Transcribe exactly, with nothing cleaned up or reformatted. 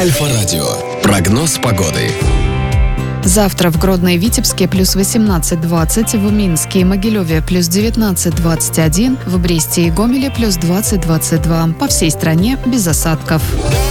Альфа-радио. Прогноз погоды. Завтра в Гродно и Витебске плюс восемнадцать двадцать, в Минске и Могилеве плюс девятнадцать двадцать один, в Бресте и Гомеле плюс двадцать двадцать два. По всей стране без осадков.